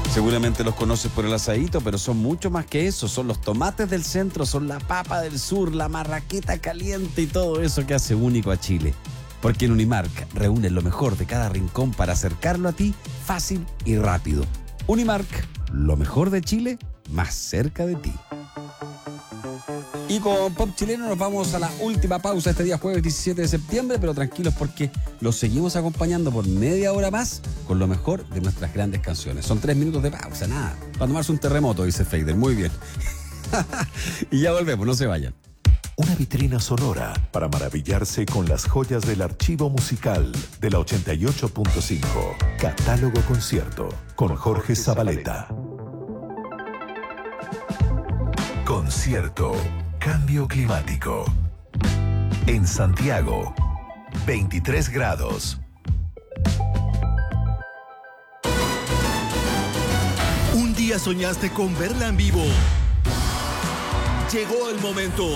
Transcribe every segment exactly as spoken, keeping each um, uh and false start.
Seguramente los conoces por el asadito, pero son mucho más que eso. Son los tomates del centro, son la papa del sur, la marraqueta caliente y todo eso que hace único a Chile. Porque en Unimark reúnen lo mejor de cada rincón para acercarlo a ti fácil y rápido. Unimark, lo mejor de Chile, más cerca de ti. Y con Pop Chileno nos vamos a la última pausa este día jueves diecisiete de septiembre, pero tranquilos porque los seguimos acompañando por media hora más con lo mejor de nuestras grandes canciones. Son tres minutos de pausa, nada, para tomarse un terremoto, dice Fader. Muy bien. Y ya volvemos, no se vayan. Una vitrina sonora para maravillarse con las joyas del archivo musical de la ochenta y ocho punto cinco. Catálogo Concierto con Jorge Zabaleta. Concierto. Cambio climático. En Santiago, veintitrés grados. Un día soñaste con verla en vivo. Llegó el momento.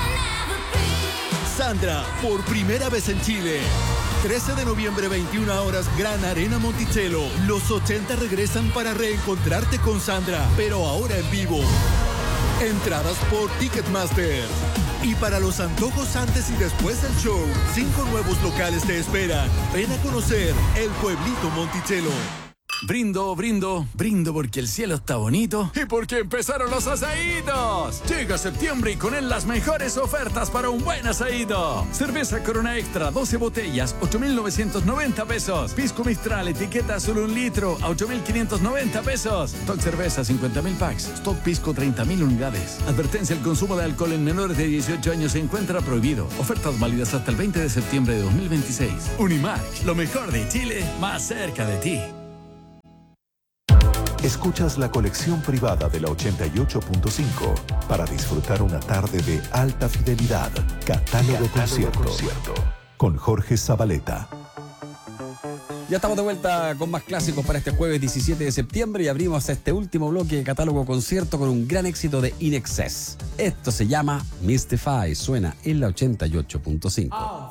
Sandra, por primera vez en Chile. trece de noviembre, veintiuna horas, Gran Arena Monticello. Los ochenta regresan para reencontrarte con Sandra, pero ahora en vivo. Entradas por Ticketmaster. Y para los antojos antes y después del show, cinco nuevos locales te esperan. Ven a conocer el Pueblito Monticello. Brindo, brindo, brindo porque el cielo está bonito y porque empezaron los asaditos. Llega septiembre y con él las mejores ofertas para un buen asadito. Cerveza Corona Extra, doce botellas, ocho mil novecientos noventa pesos. Pisco Mistral, etiqueta solo un litro, a ocho mil quinientos noventa pesos. Stock Cerveza, cincuenta mil packs. Stock Pisco, treinta mil unidades. Advertencia, el consumo de alcohol en menores de dieciocho años se encuentra prohibido. Ofertas válidas hasta el veinte de septiembre de dos mil veintiséis. Unimark, lo mejor de Chile, más cerca de ti. Escuchas la colección privada de la ochenta y ocho punto cinco para disfrutar una tarde de alta fidelidad. Catálogo, Catálogo Concierto, Concierto con Jorge Zabaleta. Ya estamos de vuelta con más clásicos para este jueves diecisiete de septiembre y abrimos este último bloque de Catálogo Concierto con un gran éxito de In Excess. Esto se llama Mystify, suena en la ochenta y ocho punto cinco.